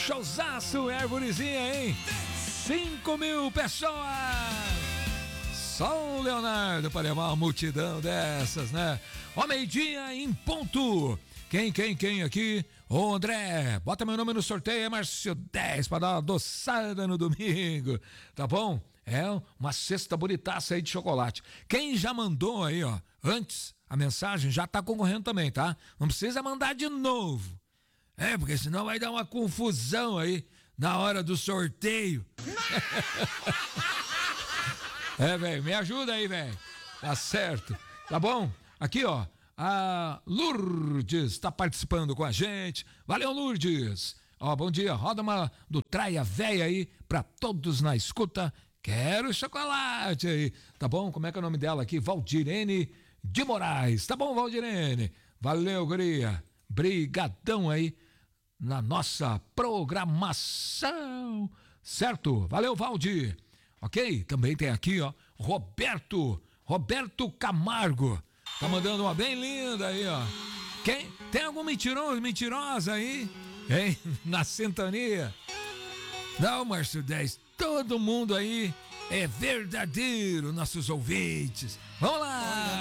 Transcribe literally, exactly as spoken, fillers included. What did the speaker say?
showzaço, Árvorezinha, hein? Cinco mil pessoas! Só o Leonardo para levar uma multidão dessas, né? Ó, meio-dia em ponto. Quem, quem, quem aqui? Ô, André, bota meu nome no sorteio, é Márcio dez, para dar uma adoçada no domingo, tá bom? É uma cesta bonitaça aí de chocolate. Quem já mandou aí, ó, antes a mensagem, já tá concorrendo também, tá? Não precisa mandar de novo. É, porque senão vai dar uma confusão aí na hora do sorteio. É, velho, me ajuda aí, velho. Tá certo. Tá bom? Aqui, ó, a Lourdes tá participando com a gente. Valeu, Lourdes. Ó, bom dia. Roda uma do Traia Véia aí pra todos na escuta. Quero chocolate aí. Tá bom? Como é que é o nome dela aqui? Valdirene de Moraes. Tá bom, Valdirene? Valeu, guria. Brigadão aí na nossa programação. Certo? Valeu, Valdir. Ok? Também tem aqui, ó, Roberto, Roberto Camargo. Tá mandando uma bem linda aí, ó. Quem? Tem algum mentiroso, mentirosa aí? Hein? Na sintonia? Não, Márcio dez, todo mundo aí é verdadeiro, nossos ouvintes. Vamos lá!